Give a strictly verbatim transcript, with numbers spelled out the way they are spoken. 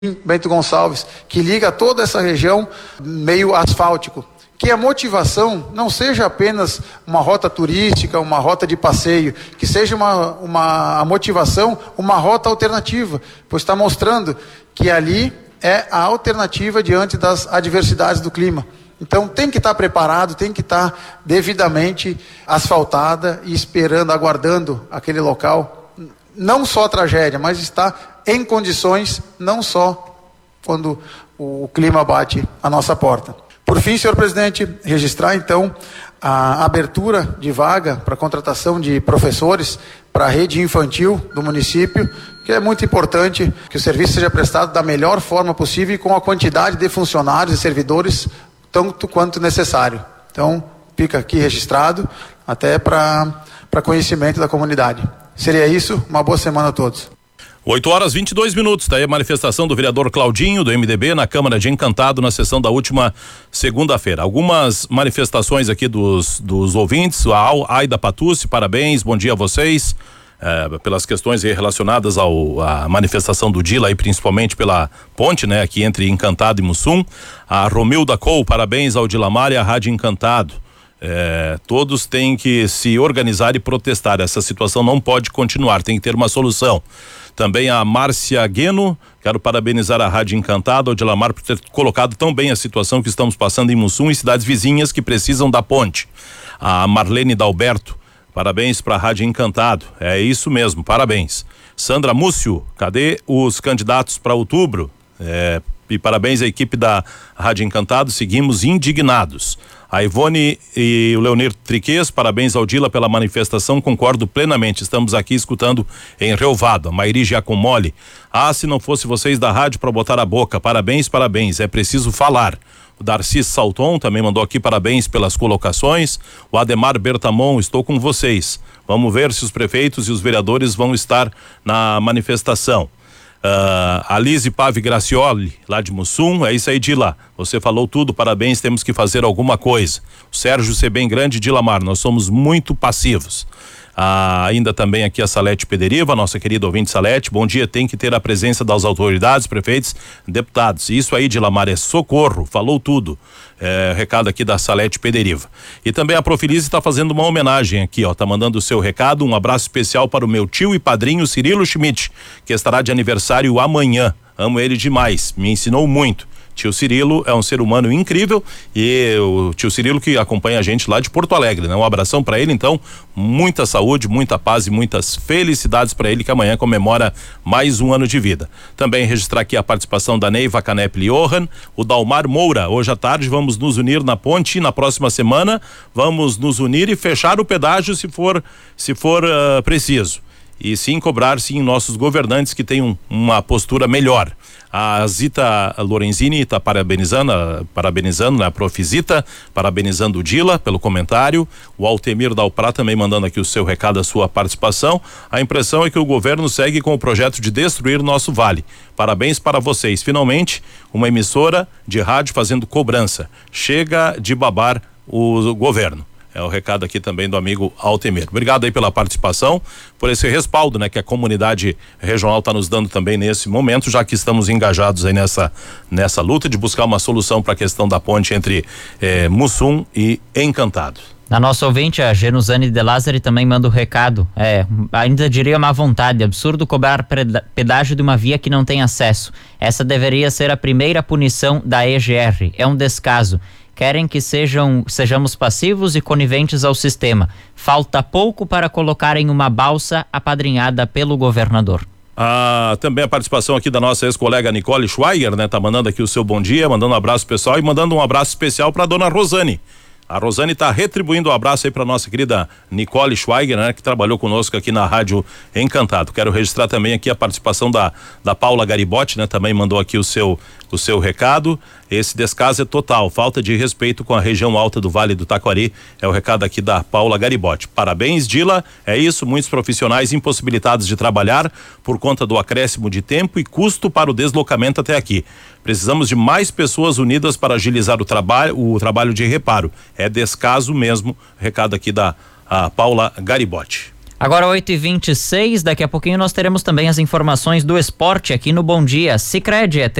Bento Gonçalves, que liga toda essa região meio asfáltico. Que a motivação não seja apenas uma rota turística, uma rota de passeio, que seja uma, uma a motivação, uma rota alternativa, pois está mostrando que ali é a alternativa diante das adversidades do clima. Então tem que estar preparado, tem que estar devidamente asfaltada e esperando, aguardando aquele local. Não só a tragédia, mas está em condições, não só quando o clima bate a nossa porta. Por fim, senhor presidente, registrar então a abertura de vaga para contratação de professores para a rede infantil do município, que é muito importante que o serviço seja prestado da melhor forma possível e com a quantidade de funcionários e servidores tanto quanto necessário. Então, fica aqui registrado, até para para conhecimento da comunidade. Seria isso, uma boa semana a todos. oito horas e vinte e dois minutos, daí a manifestação do vereador Claudinho, do M D B, na Câmara de Encantado, na sessão da última segunda-feira. Algumas manifestações aqui dos, dos ouvintes, a Aida Patucci, parabéns, bom dia a vocês, é, pelas questões relacionadas ao, à manifestação do Dila, e principalmente pela ponte, né, aqui entre Encantado e Mussum. A Romilda Cole, parabéns ao Dilamar e à Rádio Encantado. É, todos têm que se organizar e protestar. Essa situação não pode continuar, tem que ter uma solução. Também a Márcia Gueno, quero parabenizar a Rádio Encantado, ao Dilamar, por ter colocado tão bem a situação que estamos passando em Mussum e cidades vizinhas que precisam da ponte. A Marlene Dalberto, parabéns para a Rádio Encantado, é isso mesmo, parabéns. Sandra Múcio, cadê os candidatos para outubro? É, e parabéns à equipe da Rádio Encantado, seguimos indignados. A Ivone e o Leonir Triquês, parabéns ao Dila pela manifestação, concordo plenamente, estamos aqui escutando em Relvado. A Mairi Giacomoli, ah, se não fosse vocês da rádio para botar a boca, parabéns, parabéns, é preciso falar. O Darcy Salton também mandou aqui parabéns pelas colocações. O Ademar Bertamon, estou com vocês, vamos ver se os prefeitos e os vereadores vão estar na manifestação. Uh, a Lise Pave Gracioli, lá de Mussum, é isso aí, Dila, você falou tudo, parabéns, temos que fazer alguma coisa. O Sérgio C. Bem Grande, Dilamar, nós somos muito passivos. Ah, ainda também aqui a Salete Pederiva, nossa querida ouvinte Salete, bom dia, tem que ter a presença das autoridades, prefeitos, deputados, isso aí, Dilamar, é socorro, falou tudo. É, recado aqui da Salete Pederiva. E também a Profilize está fazendo uma homenagem aqui, ó, tá mandando o seu recado, um abraço especial para o meu tio e padrinho Cirilo Schmidt, que estará de aniversário amanhã, amo ele demais, me ensinou muito. Tio Cirilo é um ser humano incrível e o tio Cirilo que acompanha a gente lá de Porto Alegre, né? Um abração para ele, então, muita saúde, muita paz e muitas felicidades para ele, que amanhã comemora mais um ano de vida. Também registrar aqui a participação da Neiva Canepli Johan, o Dalmar Moura, hoje à tarde vamos nos unir na ponte, na próxima semana vamos nos unir e fechar o pedágio se for, se for uh, preciso. E sim cobrar sim nossos governantes que tenham uma postura melhor. A Zita Lorenzini está parabenizando, parabenizando, né? A Prof. Zita, parabenizando o Dila pelo comentário. O Altemir Dalprá também mandando aqui o seu recado, a sua participação. A impressão é que o governo segue com o projeto de destruir nosso vale. Parabéns para vocês. Finalmente, uma emissora de rádio fazendo cobrança. Chega de babar o governo. É o recado aqui também do amigo Altemir. Obrigado aí pela participação, por esse respaldo, né, que a comunidade regional está nos dando também nesse momento, já que estamos engajados aí nessa nessa luta de buscar uma solução para a questão da ponte entre eh, Mussum e Encantado. A nossa ouvinte, a Genuzane de Lázari, também manda o recado. É, ainda diria má vontade, absurdo cobrar pedágio de uma via que não tem acesso. Essa deveria ser a primeira punição da E G R. É um descaso. Querem que sejam, sejamos passivos e coniventes ao sistema. Falta pouco para colocarem uma balsa apadrinhada pelo governador. Ah, também a participação aqui da nossa ex-colega Nicole Schweiger, né? Tá mandando aqui o seu bom dia, mandando um abraço pessoal e mandando um abraço especial para dona Rosane. A Rosane está retribuindo um abraço aí para nossa querida Nicole Schweiger, né, que trabalhou conosco aqui na Rádio Encantado. Quero registrar também aqui a participação da da Paula Garibotti, né, também mandou aqui o seu o seu recado. Esse descaso é total, falta de respeito com a região alta do Vale do Taquari, é o recado aqui da Paula Garibotti. Parabéns, Dila, é isso, muitos profissionais impossibilitados de trabalhar por conta do acréscimo de tempo e custo para o deslocamento até aqui. Precisamos de mais pessoas unidas para agilizar o trabalho, o trabalho de reparo. É descaso mesmo, recado aqui da a Paula Garibotti. Agora oito e vinte e seis, daqui a pouquinho nós teremos também as informações do esporte aqui no Bom Dia. Sicredi é